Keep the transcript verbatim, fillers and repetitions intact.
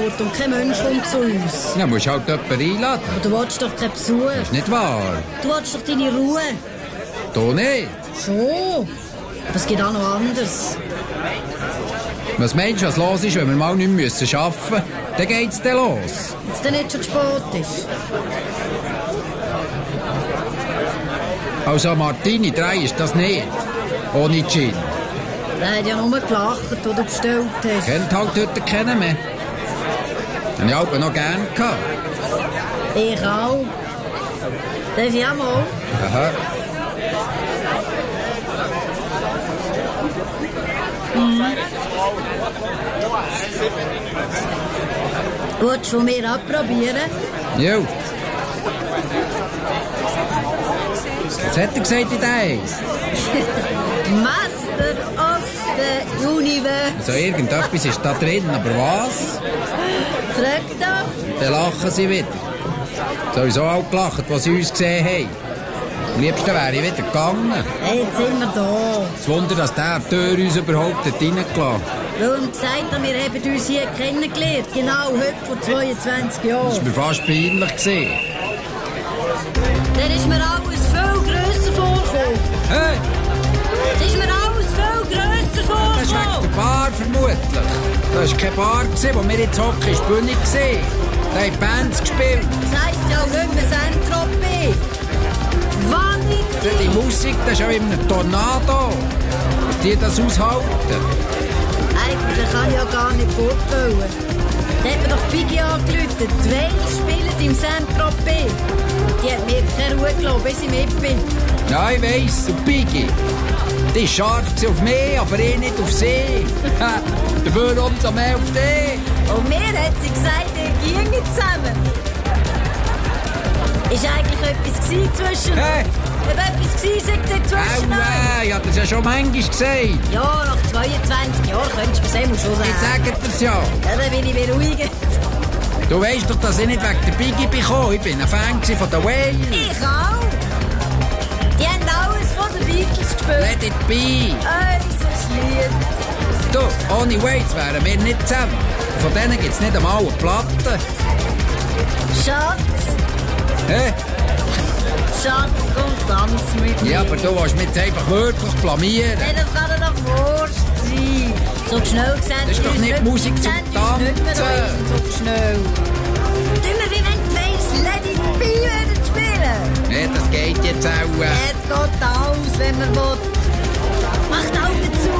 fort und kein Mensch kommt zu uns. Ja, musst halt jemanden einladen. Aber du willst doch keinen Besuch. Das ist nicht wahr. Du willst doch deine Ruhe. Du nicht. Schon. Aber es geht auch noch anders. Was meinst du, was los ist, wenn wir mal nicht mehr arbeiten müssen? Dann geht's dann los. Wenn es dann nicht schon zu spät ist. Also Martini, drei ist das nicht. Ohne Gin. Der hat ja nur gelacht, wo du bestellt hast. Kennt halt heute keinen mehr. Habe ich auch noch gern gehabt. Ich auch. Darf ich auch mal? Aha. Mhm. Willst du von mir abprobieren? Jo. Was hat er gesagt in eins? Master of the Universe. Also irgendetwas ist da drin, aber was? Frag doch. Dann lachen sie wieder. Sowieso auch gelacht, als sie uns gesehen haben. Am liebsten wäre ich wieder gegangen. Hey, jetzt sind wir da. Das Wunder, dass der Tür uns überhaupt hat reingelassen. Weil ihm gesagt hat, wir haben uns hier kennengelernt. Genau heute vor zweiundzwanzig Jahren. Das war mir fast peinlich gewesen. Dann ist mir alles viel grösser vorgekommen. Hä? Es ist mir alles viel grösser vorgekommen. Das ist wegen der Bar vermutlich. Das war keine Bar, wo wir jetzt hocken, ist die Bühne gesehen. Da haben Bands gespielt. Das heisst ja auch nicht mehr Saint-Tropez. Wahnsinnig. Die Musik, das ist ja wie ein Tornado. Dass die das aushalten. Eigentlich kann ich ja gar nicht vorstellen. Da hat mir doch Biggie angerufen. Die Wales spielen im Saint-Tropez. Die hat mir keine Ruhe gelassen, bis ich mit bin. Ja, ich weiss, und Biggie. Die war scharf auf mich, aber ich nicht auf sie. Dafür umso mehr auf dich. Und mir hat sie gesagt, ich ginge zusammen. Ist eigentlich etwas zwischen uns? Hä? Ob etwas gewesen sei zwischen uns? Aua, ich hab das ja schon manchmal gesagt. Ja, nach zweiundzwanzig Jahren könntest du mir das schon sagen. Ich sage dir's ja. Ja, dann bin ich beruhigt. Du weißt doch, dass ich nicht wegen der Biggie bin gekommen. Ich bin ein Fan von den Wales. Ich auch. Die haben alles von den Beatles gespielt. Let it be. Unser Lied. Du, ohne Wales wären wir nicht zusammen. Von denen gibt's nicht einmal eine Platte. Schatz, Hä? Schatz, komm, tanz mit mir. Ja, aber du willst mich jetzt einfach wirklich blamieren. Hey, das kann doch Wurst sein. So schnell gesehen. Das ist doch nicht Musik zum Tanzen. Nicht mehr so schnell. Tun wir wie wenn die Wales Let It Be würden spielen. Ja, das geht jetzt auch. Äh. Es geht aus, wenn man will. Mach die Augen zu.